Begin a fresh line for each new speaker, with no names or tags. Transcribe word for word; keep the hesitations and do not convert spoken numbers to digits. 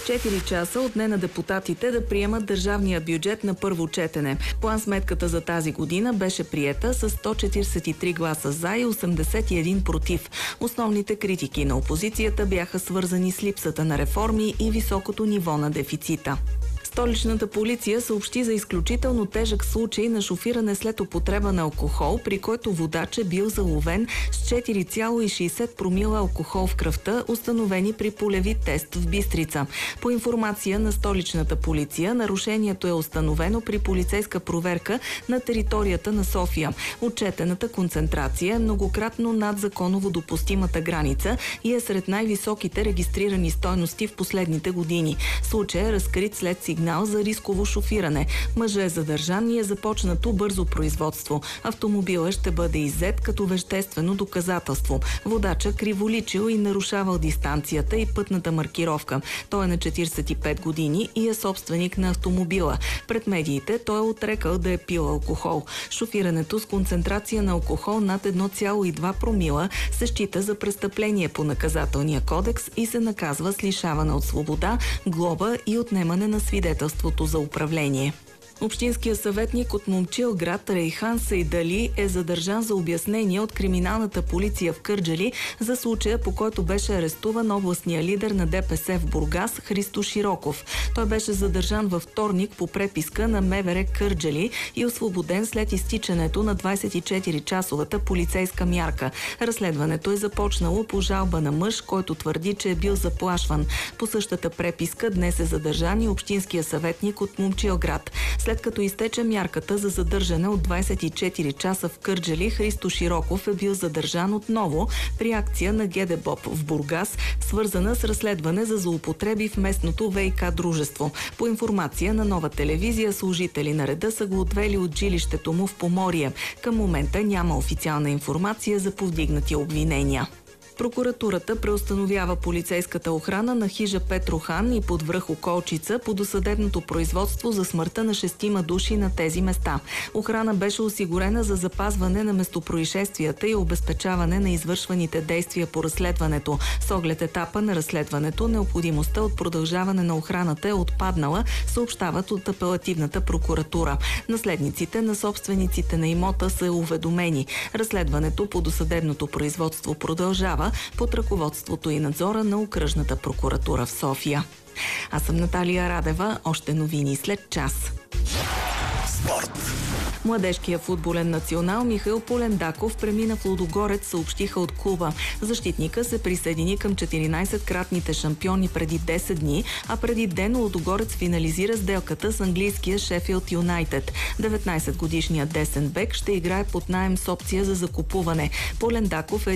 четири часа отне на депутатите да приемат държавния бюджет на първо четене. План-сметката за тази година беше приета с сто четиридесет и три гласа за и осемдесет и един против. Основните критики на опозицията бяха свързани с липсата на реформи и високото ниво на дефицита. Столичната полиция съобщи за изключително тежък случай на шофиране след употреба на алкохол, при който водач е бил заловен с четири цяло и шейсет промила алкохол в кръвта, установени при полеви тест в Бистрица. По информация на Столичната полиция, нарушението е установено при полицейска проверка на територията на София. Отчетената концентрация е многократно над законово допустимата граница и е сред най-високите регистрирани стойности в последните години. Случай е разкрит след сигнал за рисково шофиране. Мъжът е задържан и е започнато бързо производство. Автомобилът ще бъде иззет като веществено доказателство. Водача криволичил и нарушавал дистанцията и пътната маркировка. Той е на четиридесет и пет години и е собственик на автомобила. Пред медиите той е отрекал да е пил алкохол. Шофирането с концентрация на алкохол над едно цяло и две промила се счита за престъпление по наказателния кодекс и се наказва с лишаване от свобода, глоба и отнемане на свидетелството за управление. Общинският съветник от Момчилград Рейхан Сейдали е задържан за обяснение от криминалната полиция в Кърджали за случая, по който беше арестуван областния лидер на ДПС в Бургас Христо Широков. Той беше задържан във вторник по преписка на МВР Кърджали и освободен след изтичането на двадесет и четири часовата полицейска мярка. Разследването е започнало по жалба на мъж, който твърди, че е бил заплашван. По същата преписка днес е задържан и общинския съветник от Момчилград. След като изтече мярката за задържане от двадесет и четири часа в Кърджали, Христо Широков е бил задържан отново при акция на ГДБОП в Бургас, свързана с разследване за злоупотреби в местното ВиК дружество. По информация на Нова телевизия, служители на реда са го отвели от жилището му в Поморие. Към момента няма официална информация за повдигнати обвинения. Прокуратурата преустановява полицейската охрана на хижа Петрохан и под връх Околчица по досъдебното производство за смъртта на шестима души на тези места. Охрана беше осигурена за запазване на местопроизшествията и обезпечаване на извършваните действия по разследването. С оглед етапа на разследването, необходимостта от продължаване на охраната е отпаднала, съобщават от апелативната прокуратура. Наследниците на собствениците на имота са уведомени. Разследването по досъдебното производство продължава под ръководството и надзора на Окръжната прокуратура в София. Аз съм Наталия Радева. Още новини след час. Спорт. Младежкия футболен национал Михаил Полендаков премина в Лудогорец, съобщиха от клуба. Защитника се присъедини към четиринадесеткратните шампиони преди десет дни, а преди ден Лудогорец финализира сделката с английския Шефилд Юнайтед. деветнадесетгодишният десен бек ще играе под наем с опция за закупуване. Полендаков е